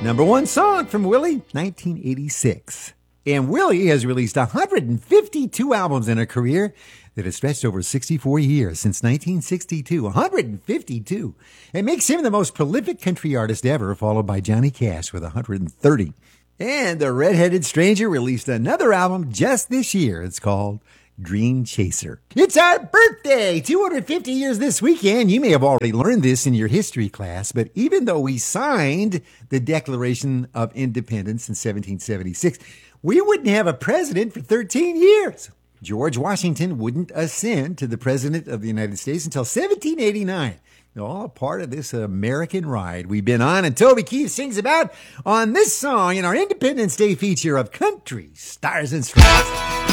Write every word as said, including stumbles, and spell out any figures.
Number one song from Willie, nineteen eighty-six. And Willie has released one hundred fifty-two albums in a career that has stretched over sixty-four years, since nineteen sixty-two. one hundred fifty-two. It makes him the most prolific country artist ever, followed by Johnny Cash with one hundred thirty. And the Red-Headed Stranger released another album just this year. It's called Dream Chaser. It's our birthday! two hundred fifty years this weekend. You may have already learned this in your history class, but even though we signed the Declaration of Independence in seventeen seventy-six, we wouldn't have a president for thirteen years. George Washington wouldn't ascend to the President of the United States until seventeen eighty-nine. All part of this American ride we've been on, and Toby Keith sings about on this song in our Independence Day feature of Country Stars and Stripes.